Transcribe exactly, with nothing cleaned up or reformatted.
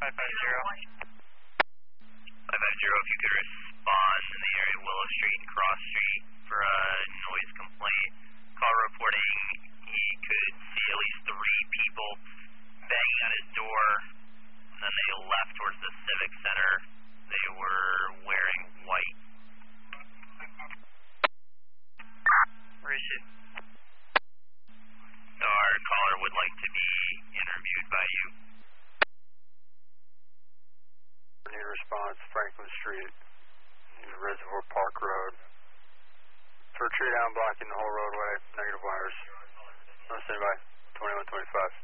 five five zero. five five zero, if you could respond in the area of Willow Street and Cross Street for a noise complaint. Call reporting he could see at least three people banging on his door, and then they left towards the Civic Center. They were wearing white. Received. So our caller would like to be interviewed by you. Need response, Franklin Street, Reservoir Park Road. For a tree down blocking the whole roadway, negative wires. No standby, twenty-one twenty-five.